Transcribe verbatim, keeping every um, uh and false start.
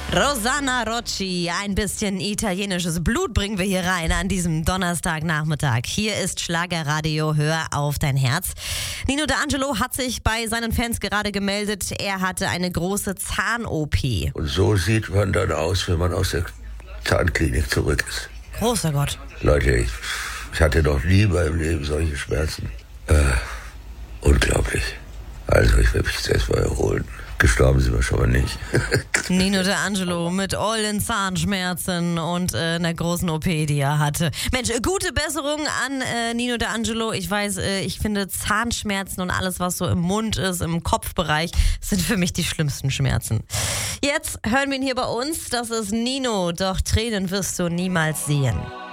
Rosanna Rocci, ein bisschen italienisches Blut bringen wir hier rein an diesem Donnerstagnachmittag. Hier ist Schlagerradio, hör auf dein Herz. Nino D'Angelo hat sich bei seinen Fans gerade gemeldet, er hatte eine große Zahn-O P. Und so sieht man dann aus, wenn man aus der Zahnklinik zurück ist. Großer Gott. Leute, ich, ich hatte noch nie in meinem Leben solche Schmerzen. Äh, unglaublich. Also ich werde mich jetzt erstmal erholen. Gestorben sind wir schon mal nicht. Nino D'Angelo mit allen Zahnschmerzen und äh, einer großen O P, die er hatte. Mensch, äh, gute Besserung an äh, Nino D'Angelo. Ich weiß, äh, ich finde Zahnschmerzen und alles, was so im Mund ist, im Kopfbereich, sind für mich die schlimmsten Schmerzen. Jetzt hören wir ihn hier bei uns. Das ist Nino, doch Tränen wirst du niemals sehen.